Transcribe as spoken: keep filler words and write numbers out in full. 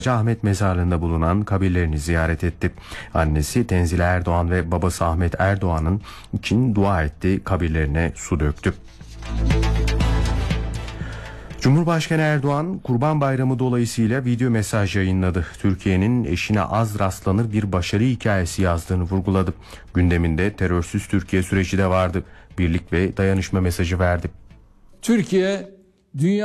Ahmet mezarlığında bulunan kabirlerini ziyaret etti. Annesi Tenzile Erdoğan ve babası Ahmet Erdoğan'ın için dua etti, kabirlerine su döktü. Cumhurbaşkanı Erdoğan, Kurban Bayramı dolayısıyla video mesaj yayınladı. Türkiye'nin eşine az rastlanır bir başarı hikayesi yazdığını vurguladı. Gündeminde terörsüz Türkiye süreci de vardı. Birlik ve dayanışma mesajı verdi. Türkiye, dünya